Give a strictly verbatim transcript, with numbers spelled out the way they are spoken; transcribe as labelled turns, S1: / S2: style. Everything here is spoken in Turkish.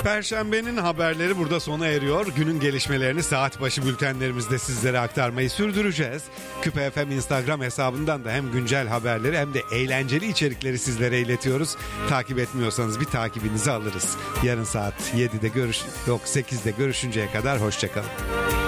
S1: Perşembenin haberleri burada sona eriyor. Günün gelişmelerini saat başı bültenlerimizde sizlere aktarmayı sürdüreceğiz. Küpe F M Instagram hesabından da hem güncel haberleri hem de eğlenceli içerikleri sizlere iletiyoruz. Takip etmiyorsanız bir takibinizi alırız. Yarın saat yedide görüş yok sekizde görüşünceye kadar hoşçakalın.